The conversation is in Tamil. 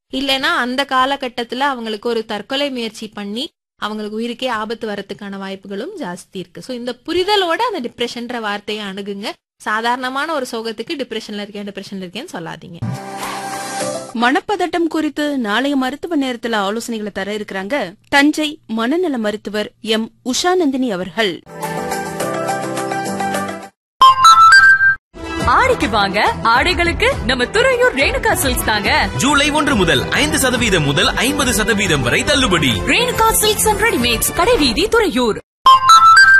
இல்லைன்னா அந்த காலகட்டத்துல அவங்களுக்கு ஒரு தற்கொலை முயற்சி பண்ணி அவங்களுக்கு உயிருக்கே ஆபத்து வரதுக்கான வாய்ப்புகளும் ஜாஸ்தி இருக்கு. சோ இந்த புரிதலோட அந்த டிப்ரெஷன்ற வார்த்தையை அணுகுங்க. சாதாரணமான ஒரு சோகத்துக்கு டிப்ரெஷன்ல இருக்கேன்னு சொல்லாதீங்க. மனப்பதட்டம் குறித்து நாளைய மருத்துவ நேரத்துல ஆலோசனைகளை தர இருக்கிறாங்க தஞ்சை மனநல மருத்துவர் எம். உஷாநந்தினி அவர்கள். ஆடிக்கு வாங்க, ஆடைகளுக்கு நம்ம துறையூர் ரேணுகா சில்க்ஸ் தாங்க. ஜூலை 1 முதல் 5% முதல் 50% வரை தள்ளுபடி. ரேணுகா சில்க்ஸ் அண்ட் ரெடிமேட்ஸ், கடைவீதி, துறையூர்.